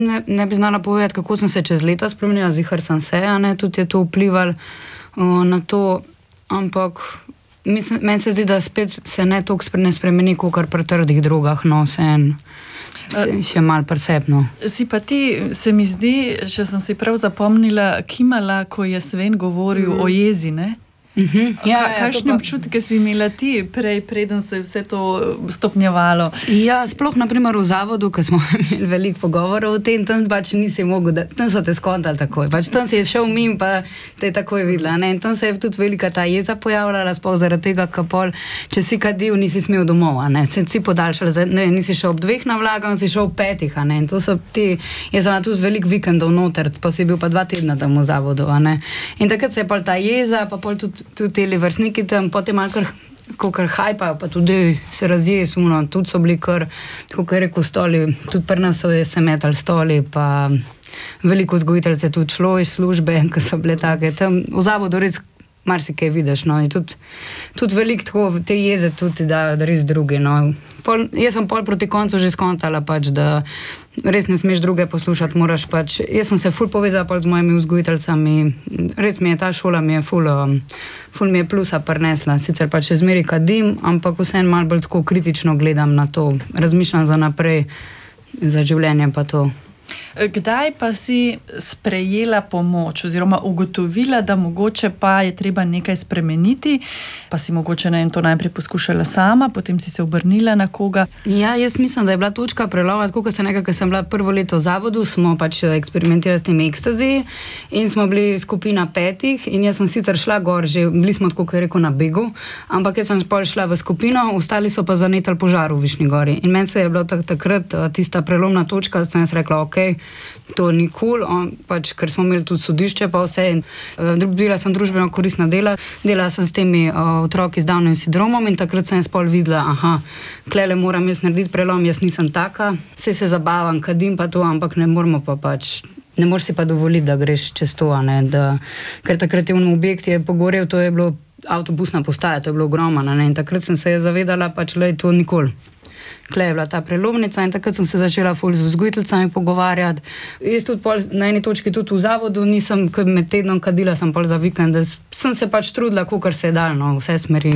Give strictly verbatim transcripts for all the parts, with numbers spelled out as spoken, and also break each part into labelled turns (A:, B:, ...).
A: Ne, ne bi znala povedati, kako sem se čez leta spremenila, zihar sem se, a ne, tudi je to vplivalo uh, na to, ampak mislim, meni se zdi, da spet se ne toliko ne spremeni, kakor pri trdih drogah, no, se en, se, še malo percepno.
B: Si pa ti, se mi zdi, če sem si prav zapomnila, kimala, ko je Sven govoril mm. o jezi, ne?
A: Uh-huh. Ja,
B: Ka, kakšne občutke si imela ti prej, preden se je vse to stopnjevalo?
A: Ja, sploh naprimer v zavodu, ko smo imeli veliko pogovorov o tem, tam pač nisi mogel, da, tam so te skontali takoj, pač tam si je šel mim, pa te je takoj videla, ne, in tam se je tudi velika ta jeza pojavljala, sploh zaradi tega, ka pol, če si kadil, nisi smel domov, ne, se si podaljšala, ne, nisi šel ob dveh na vlagam, si šel ob petih, ne, in to so ti, jaz sem tudi veliko vikendov noter, pa si bil pa dva tedna tam v zavodu, ne, in takrat se je pol ta jeza, pa pol tudi tudi teli vrstniki tam, potem malo kar, kar hajpajo, pa tudi se razjeje suno, tudi so bili kar, kako je rekel, stoli, tudi pri nas so se metali stoli, pa veliko vzgojiteljce tudi šlo iz službe, ki so bile take, tam v zavodu res marsikaj vidiš, no, in tudi, tudi veliko tako te jeze tudi dajo, da res drugi, no. Pol, jaz sem pol proti koncu že skontala, pač, da res ne smeš druge poslušati, moraš pač, jaz sem se ful povezala pol z mojimi vzgojiteljcami, res mi je ta šola mi je ful, um, ful mi je plusa prinesla, sicer pač še zmeri kadim, ampak vseeno malo bolj tako kritično gledam na to, razmišljam za naprej, za življenje pa to.
B: Kdaj pa si sprejela pomoč oziroma ugotovila, da mogoče pa je treba nekaj spremeniti, pa si mogoče ne, to najprej poskušala sama, potem si se obrnila na koga?
A: Ja, jaz mislim, da je bila točka preloma, tako kot se nekaj, ko sem bila prvo leto v zavodu, smo pač eksperimentirali s tem ekstazi in smo bili skupina petih in jaz sem sicer šla gor, že bili smo tako, kot je rekel, na begu, ampak jaz sem pol šla v skupino, ostali so pa zanetali požar v Višnji Gori in meni se je bilo tak, takrat tista prelomna točka, sem jaz rekla, ok, to ni cool, on, pač, ker smo imeli tudi sodišče pa vse in uh, bila sem družbeno koristna dela, delala sem s temi uh, otroki z Downovim sindromom in takrat sem jaz pol videla, aha, klele moram jaz narediti prelom, jaz nisem taka, saj se zabavam, kadim pa to, ampak ne moramo pa pač, ne moreš si pa dovoliti, da greš čez to, ne, da, ker takrat je v objekt je pogorel, to je bilo avtobusna postaja, to je bilo ogromno, ne, in takrat sem se je zavedala, pač, lej, to nikoli. Klej je bila ta prelomnica in takrat sem se začela ful z vzgojiteljcami pogovarjati. Jaz tudi pol, na eni točki tudi v zavodu nisem, ker med tednom kadila sem pol za vikend, sem se pač trudila, kakor se je dal, no, vse smeri.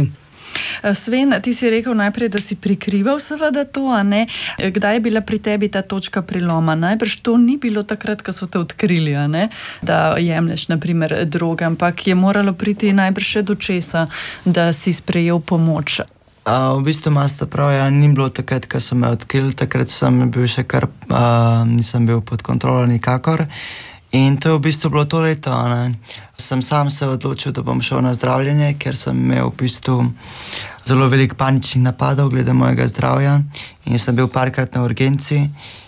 B: Sven, ti si rekel najprej, da si prikrival seveda to, a ne? Kdaj je bila pri tebi ta točka preloma? Najbrž to ni bilo takrat, ko so te odkrili, a ne? Da jemlješ, na primer, droge, ampak je moralo priti najbrž še do česa, da si sprejel pomoč.
C: Uh, v bistvu imate prav, ja, ni bilo takrat, ko so me odkrili, takrat sem bil še kar, uh, nisem bil pod kontrolo nikakor. In to je v bistvu bilo to leto, ne. Sem sam se odločil, da bom šel na zdravljenje, ker sem imel v bistvu zelo veliko paničnih napadov glede mojega zdravja in sem bil parkrat na urgenci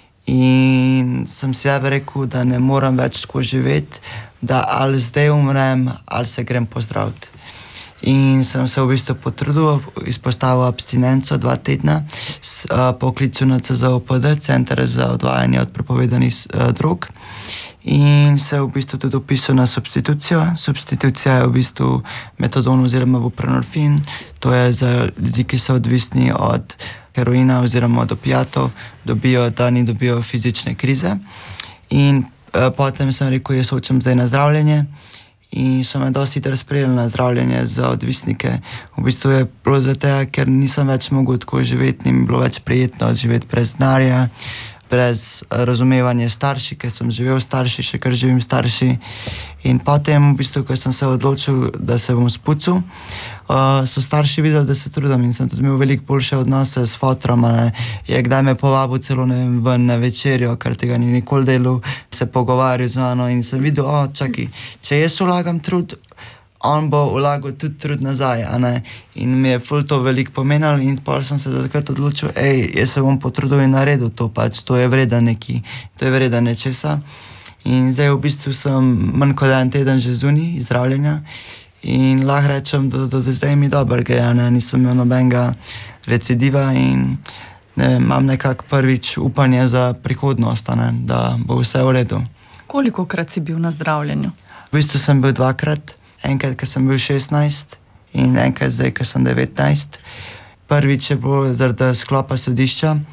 C: in sem si ja rekel, da ne moram več tako živeti, da ali zdaj umrem, ali se grem pozdraviti. In sem se v bistvu potrudil, izpostavil abstinenco dva tedna s uh, poklicu na C Z O P D, Center za odvajanje od prepovedanih uh, drog. In se v bistvu tudi upisal na substitucijo. Substitucija je v bistvu metadon oziroma buprenorfin. To je za ljudi, ki so odvisni od heroina oziroma od opijatov, dobijo, da ni dobijo fizične krize. In uh, potem sem rekel, jaz hočem zdaj na zdravljenje. In so me dosti hitro sprejeli na zdravljenje za odvisnike. V bistvu je bilo zato, ker nisem več mogel tako živeti, ni mi bilo več prijetno živeti brez denarja, brez razumevanja starši, ker sem živel starši, še kar živim starši. In potem, v bistvu, ko sem se odločil, da se bom spucal, uh, so starši videli, da se trudim in sem tudi imel veliko boljše odnose s fotrom, ne. Je kdaj me povabil celo, ne vem, ven na večerjo, ker tega ni nikoli delal, se pogovarjal z mano in sem videl, o, čakaj, če jaz vlagam trud, on bo vlagal tudi trud nazaj, a ne. In mi je ful to veliko pomenilo in pol sem se takrat odločil, ej, jaz se bom potrudil in naredil to, pač to je vreda neki, to je vreda nečesa. In zdaj v bistvu sem manj kot en teden že zunaj zdravljenja in lahko rečem, da, da, da zdaj mi dobro gre, ne, nisem imel nobenega recidiva in ne vem, imam nekako prvič upanje za prihodnost, ne, da bo vse v redu.
B: Kolikokrat si bil na zdravljenju?
C: V bistvu sem bil dvakrat, enkrat, ko sem bil šestnajst in enkrat zdaj, ko sem devetnajst. Prvič je bilo zaradi sklopa sodišča,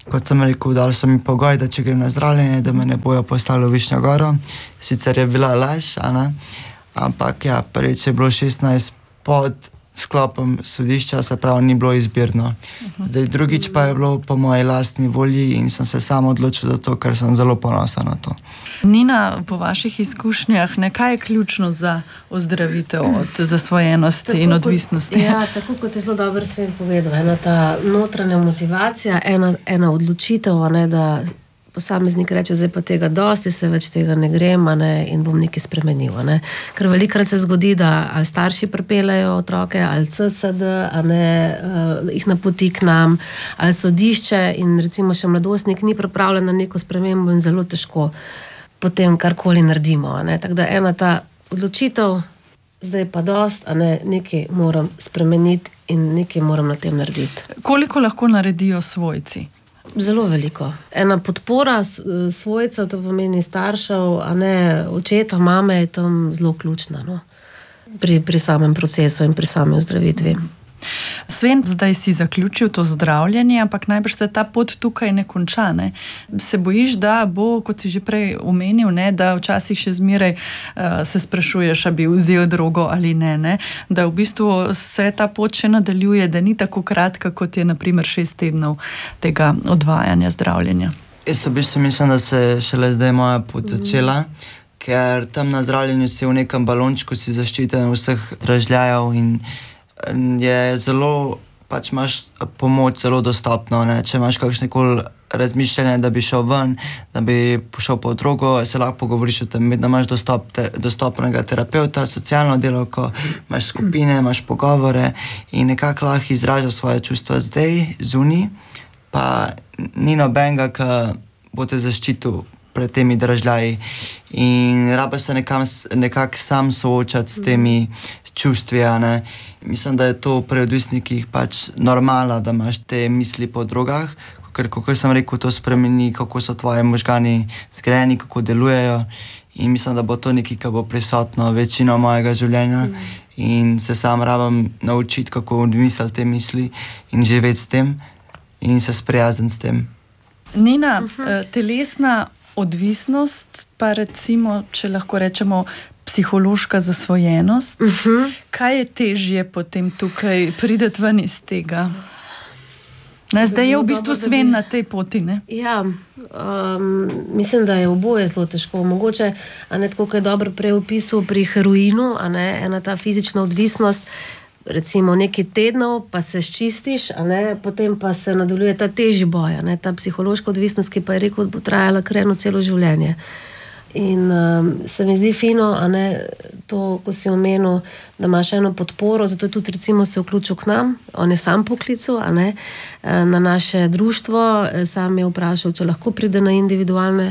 C: Kot sem rekel, dali so mi pogoj, da če grem na zdravljenje, da me ne bojo poslali v Višnjo Goro. Sicer je bila laž, a ne? Ampak ja, prvič je bilo šestnajst pod sklopom sodišča, se pravi, ni bilo izbirno. Zdaj, drugič pa je bilo po moji lastni volji in sem se sam odločil za to, ker sem zelo ponosen na to.
B: Nina, po vaših izkušnjah, ne, kaj je ključno za ozdravitev od zasvojenosti tako in odvisnosti?
D: Kot, ja, tako kot je zelo dobro Sven povedal, ena ta notranja motivacija, ena, ena odločitev, a ne, da posameznik reče, zdaj pa tega dosti, se več tega ne grem, a ne, in bom nekaj spremenil. A ne. Ker velikokrat se zgodi, da ali starši pripeljejo otroke, ali C C D, a ne, uh, jih napoti k nam, ali sodišče in recimo še mladostnik ni pripravljen na neko spremembo in zelo težko potem karkoli naredimo. A ne. Tako da ena ta odločitev, zdaj pa dost, a ne, nekaj moram spremeniti in nekaj moram na tem narediti.
B: Koliko lahko naredijo svojci?
D: Zelo veliko. Ena podpora svojcev, to pomeni staršev, a ne očeta, mame, je tam zelo ključna, no? pri, pri samem procesu in pri sami ozdravitvi.
B: Sven, zdaj si zaključil to zdravljenje, ampak najbrž se ta pot tukaj ne konča. Ne? Se bojiš, da bo, kot si že prej omenil, ne, da včasih še zmeraj uh, se sprašuješ, a bi vzel drogo ali ne, ne? Da v bistvu se ta pot še nadaljuje, da ni tako kratka, kot je na primer šest tednov tega odvajanja zdravljenja.
C: Jaz v bistvu mislim, da se šele zdaj moja pot začela, mm. ker tam na zdravljenju si v nekem balončku si zaščiten vseh dražljajev in je zelo, pač imaš pomoč zelo dostopno, ne? Če imaš kakšne koli razmišljanje, da bi šel ven, da bi pošel po drogo, se lahko pogovoriš o tem, da imaš dostop, te, dostopnega terapeuta, socialno delavko, imaš skupine, imaš pogovore in nekako lahko izražaš svoje čustva zdaj, zunaj, pa ni nobenega, ki bo te zaščitil pred temi dražljaji in rabaš se nekam, nekako sam soočati s temi čustvi, a ne. Mislim, da je to pri odvisnikih pač normalno, da imaš te misli po drogah, ker, kako sem rekel, to spremeni, kako so tvoje možgani zgrajeni, kako delujejo in mislim, da bo to nekaj, kar bo prisotno večino mojega življenja in se sam rabam naučiti, kako odmisliti te misli in živeti s tem in se sprijazniti s tem.
B: Nina, uh-huh. telesna odvisnost, pa recimo, če lahko rečemo, psihološka zasvojenost. Uh-huh. Kaj je težje potem tukaj prideti ven iz tega? Ne, zdaj je v bistvu dobro, Sven bi... na tej poti, ne?
D: Ja, um, mislim, da je oboje zelo težko. Mogoče, a ne tako, kot je dobro prej opisal pri heroinu, a ne, ena ta fizična odvisnost, recimo nekaj tednov, pa se ščistiš, a ne, potem pa se nadaljuje ta težji boj, a ne, ta psihološka odvisnost, ki pa je rekel, bo trajala kar eno celo življenje. In um, se mi zdi fino, a ne, to, ko si omenil, da imaš eno podporo, zato tudi recimo se vključil k nam, on je sam poklical, a ne, na naše društvo, sam je vprašal, če lahko pride na individualne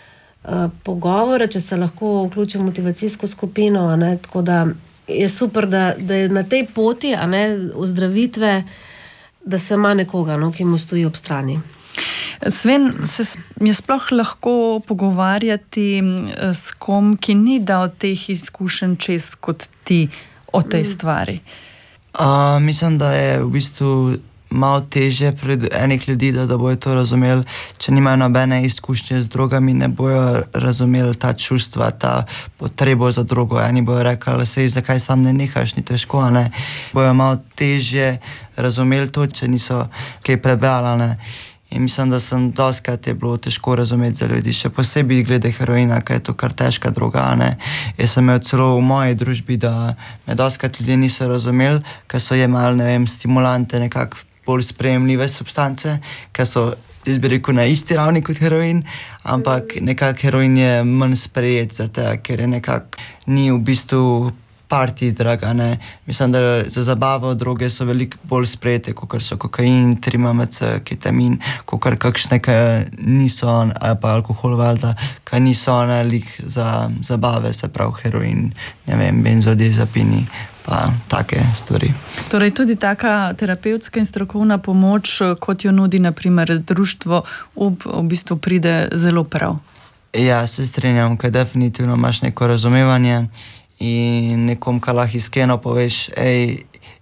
D: uh, pogovore, če se lahko vključi v motivacijsko skupino, a ne, tako da je super, da, da je na tej poti, a ne, ozdravitve, da se ima nekoga, no, ki mu stoji ob strani.
B: Sven, se je sploh lahko pogovarjati s kom, ki ni dal teh izkušenj čez kot ti o tej stvari?
C: Uh, mislim, da je v bistvu malo težje pred enih ljudi, da, da bojo to razumeli, če nimajo nobene izkušnje z drogami, ne bojo razumeli ta čustva, ta potrebo za drogo. Eni bojo rekli, sej, zakaj sam ne nehaš, ni težko, ne? Bojo malo težje razumeli to, če niso kaj prebrali, ne? In mislim, da sem doskrat je bilo težko razumeti za ljudi, še posebej glede heroina, ker je to kar težka droga, ne. Jaz sem imel celo v moji družbi, da me doskrat ljudje niso razumeli, ker so jemali, ne vem, stimulante, nekako bolj sprejemljive substance, ker so, jaz bi rekel, na isti ravni kot heroin, ampak nekako heroin je manj sprejet za te, ker je nekako ni v bistvu party drag, a ne. Mislim, da za zabavo droge so veliko bolj sprejete, kot so kokain, tri M M C, ketamin, kot kakšne, ki niso, ali pa alkohol, valjda, ki niso lik za zabave, se pravi heroin, ne vem, benzodiazepini, pa take stvari.
B: Torej tudi taka terapevtska in strokovna pomoč, kot jo nudi na primer društvo, v, v bistvu pride zelo prav.
C: Ja, se strinjam, ker definitivno imaš neko razumevanje in nekom, kar lahko iskreno poveš, ej,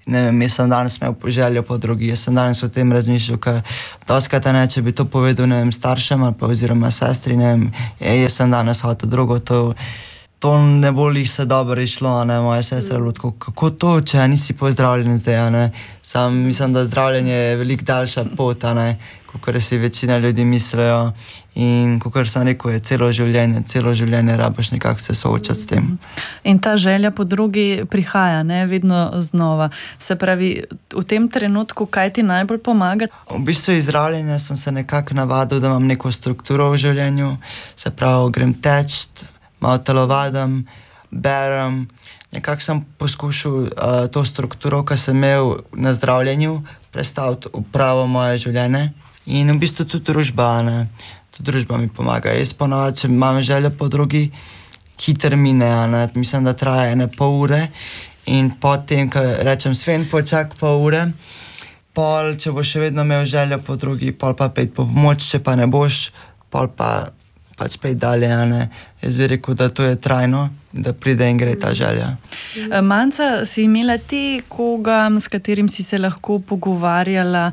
C: ne vem, jaz sem danes imel željo po drugi, jaz sem danes o tem razmišljal, ker doskrat, ne, če bi to povedal, ne vem, staršem ali pa oziroma sestri, ne vem, jaz sem danes hotel drugo, to To ne bo jih se dobro išlo, ne, moja sestra je bilo tako, kako to, če nisi pozdravljen zdaj, ne. Sam mislim, da zdravljenje je veliko daljša pot, ne, kakor si večina ljudi mislijo in kakor sem rekel, je celo življenje, celo življenje rabiš nekako se soočati s tem.
B: In ta želja po drugi prihaja, ne, vedno znova. Se pravi, v tem trenutku, kaj ti najbolj pomaga?
C: V bistvu zdravljenje sem se nekako navadil, da imam neko strukturo v življenju, se pravi, grem teč, malo telovadim, berem. Nekako sem poskušal uh, to strukturo, ki sem imel na zdravljenju, predstaviti v pravo moje življenje. In v bistvu tudi družba, ne. Tudi družba mi pomaga. Jaz ponovadi, če imam željo po drugi, hitro mine, ne. Mislim, da traja ene pol ure in potem, ko rečem, Sven, počak pol ure, pol, če boš še vedno imel željo po drugi, pol pa pet po pomoč, če pa ne boš, pol pa pač pej dalje, ne. Jaz bi rekel, da to je trajno, da pride in gre ta želja.
B: Manca, si imela ti koga, s katerim si se lahko pogovarjala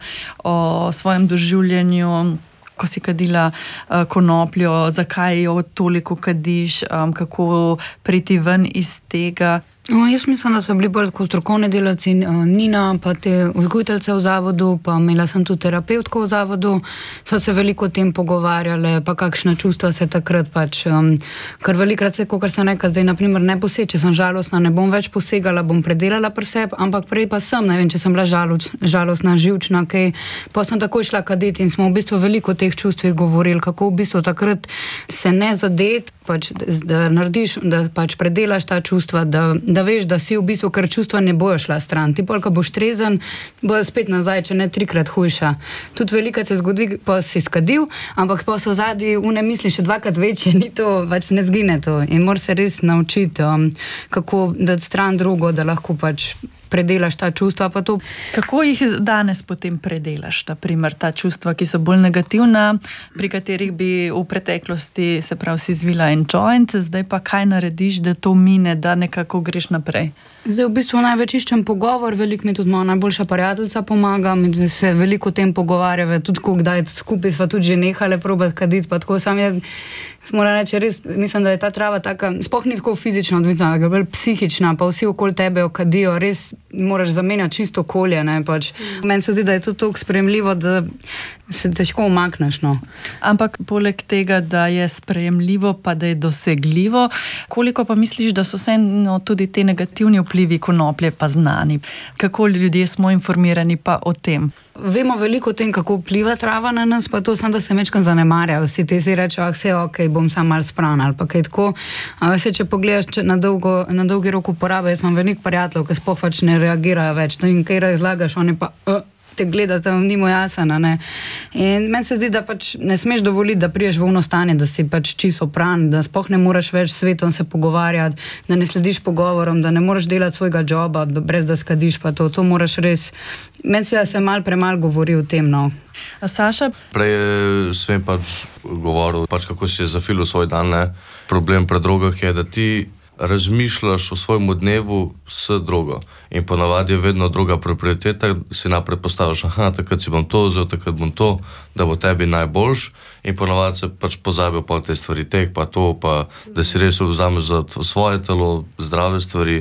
B: o svojem doživljenju, ko si kadila uh, konopljo, zakaj jo toliko kadiš, um, kako priti ven iz tega?
A: No, jaz mislim, da so bili bolj kot strokovni delavci, Nina, pa te vzgojiteljice v zavodu, pa imela sem tudi terapevtko v zavodu, so se veliko o tem pogovarjale, pa kakšna čustva se takrat pač, um, ker velikrat se, kakor sem rekla, zdaj naprimer ne poseg, če sem žalostna, ne bom več posegala, bom predelala pri sebi, ampak prej pa sem, ne vem, če sem bila žaloč, žalostna, živčna, kaj, pa sem takoj šla kaditi in smo v bistvu veliko o teh čustvih govorili, kako v bistvu takrat se ne zadet, pač, da narediš, da pač predelaš ta čustva, da da veš, da si v bistvu, ker čustva ne bojo šla stran. Ti pol, ko boš trezen, bojo spet nazaj, če ne trikrat hujša. Tudi velikrat se zgodi, pa si skadil, ampak pa so zadnji une misli še dvakrat večje, ni to, pač ne zgine to. In moraš se res naučiti, um, kako dati stran drugo, da lahko pač predelaš ta čustva, pa to.
B: Kako jih danes potem predelaš, na primer, ta čustva, ki so bolj negativna, pri katerih bi v preteklosti, se pravi, si zvila en joint, zdaj pa kaj narediš, da to mine, da nekako greš naprej?
A: Zdaj v bistvu največ iščem pogovor, veliko mi tudi moja najboljša prijateljica pomaga, mi se veliko o tem pogovarjava, tudi ko kdaj skupaj sva tudi že nehale probati kaditi, pa tako sam je, moram reči, res, mislim, da je ta trava taka, sploh ni tako fizično odvisna, je bolj psihična, pa vsi okoli tebe jo kadijo, res moraš zamenjati čisto okolje, ne, pač. Meni se zdi, da je to toliko sprejemljivo, da se težko umakneš, no.
B: Ampak poleg tega, da je sprejemljivo, pa da je dosegljivo, koliko pa misliš, da so vseeno tudi te negativni vplivi konoplje pa znani? Kako ljudje smo informirani pa o tem?
A: Vemo veliko o tem, kako vpliva trava na nas, pa to sam, da se mečkam zanemarja. Vsi ti si rečejo, ah, vse je okej, bom sam malo sprana, ali pa kaj tako. A vse, če pogledaš če na, dolgo, na dolgi rok uporabe, jaz imam veliko prijateljev, ki sploh pač ne reagirajo več. No, in kaj razlagaš, oni pa uh, te gledaš, da vam ni mu jasno, ne. In meni se zdi, da pač ne smeš dovoliti, da priješ v ono stanje, da si pač čisto pran, da sploh ne moreš več s svetom se pogovarjati, da ne slediš pogovorom, da ne moreš delati svojega joba, brez da skadiš pa to. To moraš res. Meni se da se mal premal govori o tem, no.
B: A Saša?
E: Prej je Sven pač govoril, pač kako si je zafilil svoj dan, ne. Problem pri drogah je, da ti razmišljaš o svojemu dnevu s drogo. In ponavadi je vedno druga prioriteta, si naprej postaviš, aha, takrat si bom to vzel, takrat bom to, da bo tebi najboljš. In ponavadi se pač pozabijo pa te stvari, tek pa to, pa da si res vzameš za svoje telo, zdrave stvari.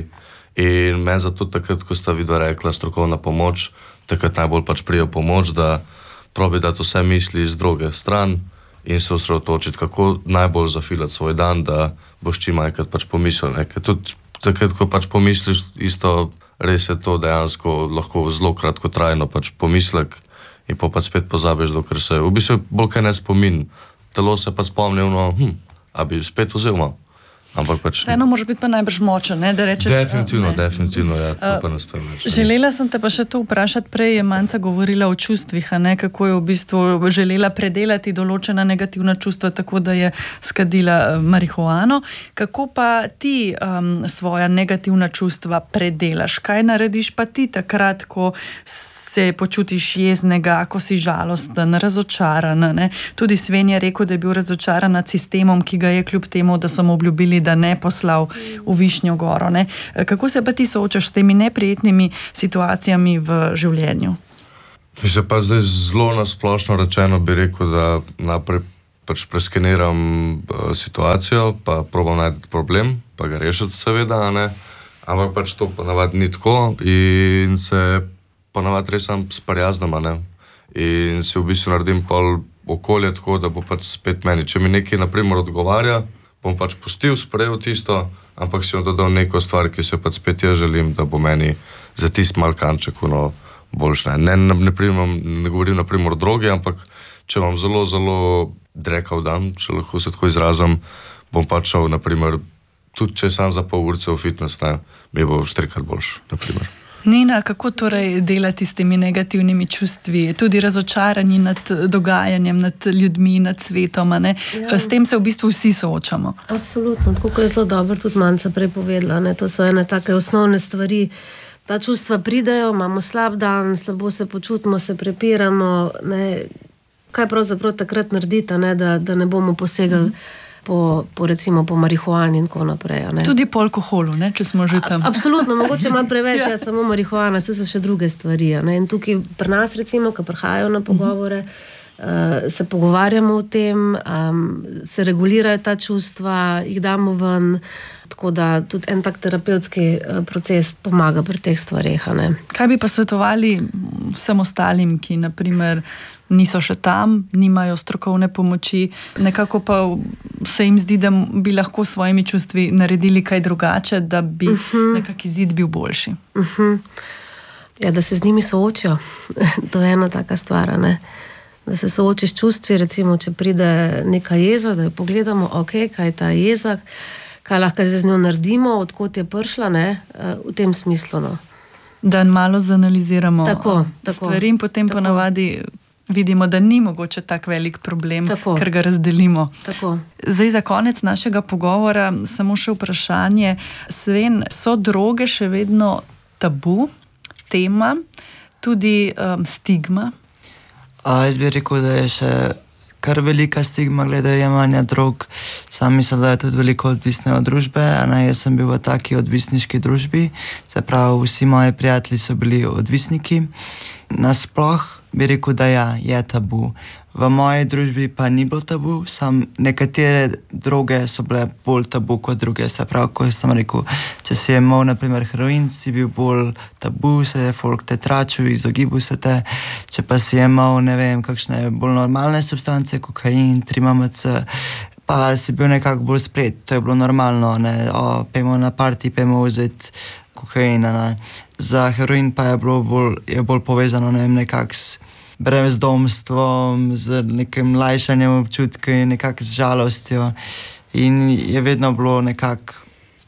E: In meni zato takrat, ko sta vidva rekla strokovna pomoč, takrat najbolj pač prija pomoč, da probi dati vse misli iz droge stran in se osredotočiti, kako najbolj zafilati svoj dan, da boš čim majkrat pač pomislil. Ker tudi takrat, ko pač pomisliš, isto res je to dejansko lahko zelo kratkotrajno pač pomislek in pa pač spet pozabiš, dokler se, v bistvu bolj kaj ne spomin. Telo se pač spomni, no, hm, a bi spet vzel malo. Ampak pač...
B: Vseeno moraš biti pa najbrž močen, ne, da rečeš...
E: Definitivno,
B: ne.
E: definitivno, ja, to pa ne spremljaš.
B: Želela sem te pa še to vprašati, prej je Manca govorila o čustvih, a ne, kako je v bistvu želela predelati določena negativna čustva, tako da je skadila marihuano. Kako pa ti um, svoja negativna čustva predelaš? Kaj narediš pa ti takrat, ko se počutiš jeznega, ko si žalosten, razočaran. Ne? Tudi Sven je rekel, da je bil razočaran nad sistemom, ki ga je kljub temu, da so mu obljubili, da ne poslal v Višnjo goro. Ne? Kako se pa ti soočaš s temi neprijetnimi situacijami v življenju?
E: Mislim pa zdaj zelo nasplošno rečeno bi rekel, da naprej pač preskeniram uh, situacijo, pa probam najti problem, pa ga rešiti seveda, ne? Ampak pač to ponavadi ni tako in se ponavadi res sam sprijaznam, ne? In si v bistvu naredim pol okolje tako, da bo pač spet meni. Če mi nekaj naprimer odgovarja, bom pač pustil, sprejel tisto, ampak si bom dodal neko stvar, ki se pač spet jaz želim, da bo meni za tisti mal kanček no, boljš. Ne, ne, ne, primam, ne govorim naprimer o drogi, ampak če imam zelo, zelo drekav dan, če lahko se tako izrazim, bom pač šel, naprimer, tudi če sam za pol urce v fitness, ne, mi bo štrikrat boljš, naprimer.
B: Nina, kako torej delati s temi negativnimi čustvi, tudi razočaranji nad dogajanjem, nad ljudmi, nad svetom, ne? Ja. S tem se v bistvu vsi soočamo.
D: Absolutno, tako kot je zelo dobro tudi Manca prej povedala, ne? To so ene take osnovne stvari. Ta čustva pridejo, imamo slab dan, slabo se počutimo, se prepiramo, ne? Kaj pravzaprav takrat narediti, ne? Da, da ne bomo posegali mm. Po, po recimo po marihuani in tako naprej. Ne?
B: Tudi po alkoholu, ne, če smo že tam.
D: A, absolutno, mogoče malo preveč, ja. Ja, samo marihuana, vse so še druge stvari. Ne? In tukaj pri nas recimo, ko prihajajo na pogovore, uh, se pogovarjamo o tem, um, se regulirajo ta čustva, jih damo ven, tako da tudi en tak terapevtski uh, proces pomaga pri teh stvareh. Ne?
B: Kaj bi pa svetovali vsem ostalim, ki naprimer niso še tam, nimajo strokovne pomoči, nekako pa se jim zdi, da bi lahko s svojimi čustvi naredili kaj drugače, da bi uh-huh. nekak izid bil boljši.
D: Uh-huh. Ja, da se z njimi soočijo. To je ena taka stvar, ne? Da se soočiš čustvi, recimo, če pride neka jeza, da jo pogledamo, ok, kaj je ta jeza, kaj lahko z njo naredimo, odkot je prišla, ne? V tem smislu, no.
B: Da malo zanaliziramo
D: tako, tako,
B: stvari in potem tako. Ponavadi vidimo, da ni mogoče tak velik problem, tako. Ker ga razdelimo.
D: Tako.
B: Zdaj za konec našega pogovora samo še vprašanje. Sven, so droge še vedno tabu, tema, tudi um, stigma?
C: A, jaz bi rekel, da je še kar velika stigma glede jemanja drog. Sam mislim, da je tudi veliko odvisne od družbe. Ne, jaz sem bil v taki odvisniški družbi, se pravi, vsi moji prijatelji so bili odvisniki. Nasploh bi rekel, da ja, je tabu. V moji družbi pa ni bilo tabu, sam nekatere droge so bile bolj tabu kot druge. Se pravi, ko sem rekel, če si imel naprimer heroin, si bil bolj tabu, se je folk te tračil, izogibal se te. Če pa si imel, ne vem, kakšne bolj normalne substance, kokain, tri M M C, pa si bil nekako bolj sprejet. To je bilo normalno, ne, o, pejmo na party, pejmo vzeti kokaina, ne. Za heroin pa je bilo bolj, je bolj povezano, ne vem, nekako s brezdomstvom, z nekim lajšanjem občutka in nekako z žalostjo. In je vedno bilo nekako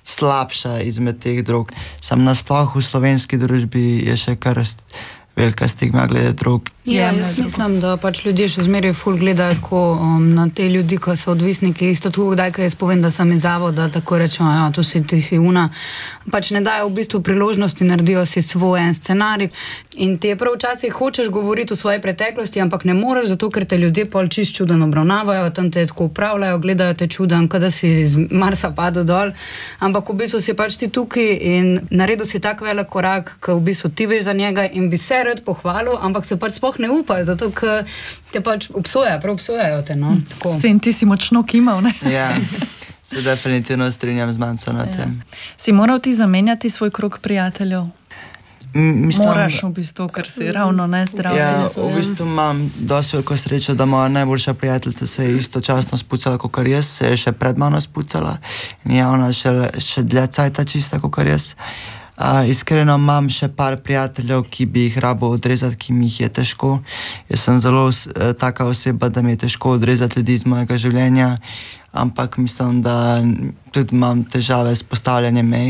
C: slabša izmed teh drog. Sam nasploh v slovenski družbi je še kar velika stigma glede drog.
A: Ja, jaz mislim, da pač ljudje še zmeraj ful gledajo tako um, na te ljudi, ko so odvisniki. Isto tu, kdaj, ko jaz povem, da sem iz zavoda, tako rečemo, ja, tu si, ti si una. Pač ne dajo v bistvu priložnosti, naredijo si svoj en scenarij. In ti je prav včasih hočeš govoriti o svoji preteklosti, ampak ne moreš, zato ker te ljudje pol čist čuden obravnavajo, tam te tako upravljajo, gledajo te čuden, kada si iz Marsa padel dol. Ampak v bistvu si pač ti tukaj in naredil si tak velik korak, ko v bistvu ti veš za njega in bi se rad pohvalil, ampak se pač spoh ne upajo, zato ker te pač obsojajo, prav obsojajo te, no.
B: Sven, ti si močno kimal, ne?
C: Ja, se definitivno strinjam z Manco na tem.
B: Ja. Si moral ti zamenjati svoj krog prijateljev? Mislim, moraš v bistvu, ker si ravno nezdrav.
C: Ja, v bistvu imam dosti veliko srečo, da moja najboljša prijateljica se je istočasno spucala, kot jaz, se je še pred mano spucala in je ona še, še dlje cajta čista, kot jaz. Uh, iskreno imam še par prijateljev, ki bi jih rabo odrezati, ki mi jih je težko. Jaz sem zelo uh, taka oseba, da mi je težko odrezati ljudi iz mojega življenja, ampak mislim, da tudi imam težave s postavljanjem mej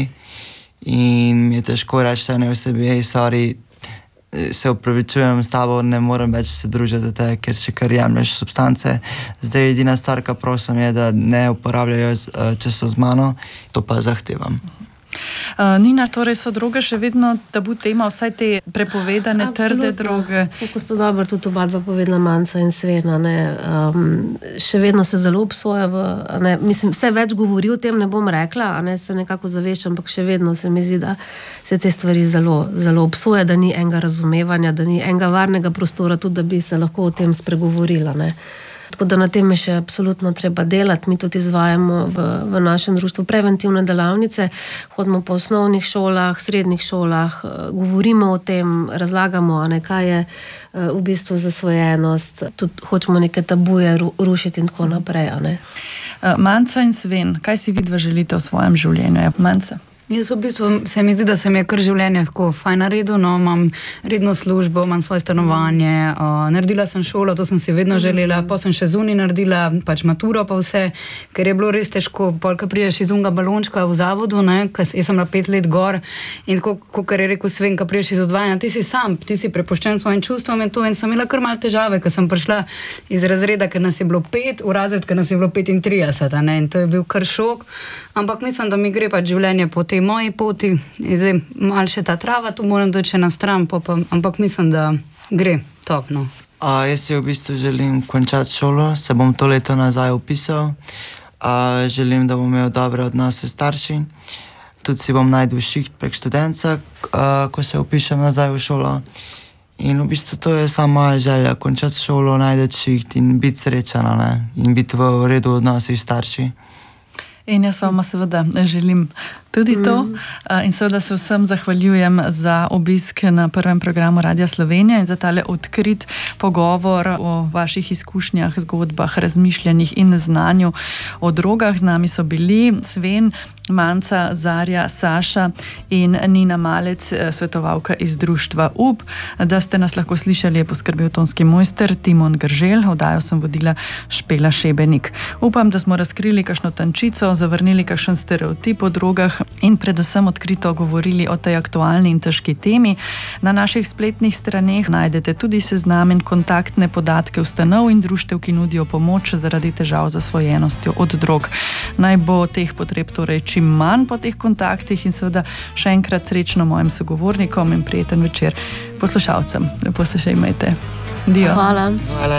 C: in mi je težko reči ene osebi, hej, sorry, se opravičujem s tabo, ne morem več se družiti te, ker še kar jemlješ substance. Zdaj edina stvar, kar prosim je, da ne uporabljajo, če so z mano, to pa zahtevam.
B: Uh, Nina, torej so droge še vedno tabu tema, vsaj te prepovedane,
D: Absolutno.
B: trde droge.
D: Kako sto dobro tudi oba dva povedala, Manca in Sven, a ne, um, še vedno se zelo obsoja, v, a ne, mislim, vse več govori o tem, ne bom rekla, a ne, se nekako zaveščam, ampak še vedno se mi zdi, da se te stvari zelo, zelo obsoja, da ni enega razumevanja, da ni enega varnega prostora, tudi da bi se lahko o tem spregovorila, ne. Tako da na tem je še absolutno treba delati. Mi tudi izvajamo v, v našem društvu preventivne delavnice, hodimo po osnovnih šolah, srednjih šolah, govorimo o tem, razlagamo, a ne, kaj je v bistvu zasvojenost, tudi hočemo neke tabuje rušiti in tako naprej. A ne.
B: Manca in Sven, kaj si vidva želite v svojem življenju? Manca?
A: Jaz v bistvu se mi zdi, da se mi je kar življenje tako fajn naredilo, no, imam redno službo, imam svoje stanovanje, uh, naredila sem šolo, to sem si vedno želela, pa sem še zunaj naredila, pač maturo pa vse, ker je bilo res težko, polka priješ iz unga balončka v zavodu, ne, jaz sem bila pet let gor in tako, kot je rekel Sven, ko priješ iz odvajanja, ti si sam, ti si prepuščen svojim čustvom in to, in sem imela kar malo težave, ker sem prišla iz razreda, ker nas je bilo pet, v razred, ker nas je bilo petintrideset, a ne, in to je bil kar šok, ampak mislim, da mi gre pač življenje po tej moji poti, zdaj malo še ta trava, tu moram doći še na stran, pa, pa, ampak mislim, da gre top, no.
C: A, jaz si v bistvu želim končati šolo, se bom to leto nazaj upisal, a, želim, da bom imel dobre odnose s starši, tudi si bom najdel šiht prek študenca, a, ko se upišem nazaj v šolo. In v bistvu to je sama moja želja, končati šolo, najti šiht in biti srečana, ne? In biti v redu odnosih s starši.
B: In jaz vama seveda želim tudi to in seveda se vsem zahvaljujem za obisk na prvem programu Radia Slovenija in za tale odkrit pogovor o vaših izkušnjah, zgodbah, razmišljanjih in znanju o drogah. Z nami so bili Sven, Manca, Zarja, Saša in Nina Malec, svetovalka iz društva U P. Da ste nas lahko slišali, je poskrbel tonski mojster Timon Grželj, oddajo sem vodila Špela Šebenik. Upam, da smo razkrili kakšno tančico, zavrnili kakšen stereotip o drogah in predvsem odkrito govorili o tej aktualni in težki temi. Na naših spletnih straneh najdete tudi seznam in kontaktne podatke ustanov in društev, ki nudijo pomoč zaradi težav z zasvojenostjo od drog. Naj bo teh potreb torej čim manj po teh kontaktih in seveda še enkrat srečno mojim sogovornikom in prijeten večer poslušalcem. Lepo se še imejte. Dio.
D: Hvala.
C: Hvala.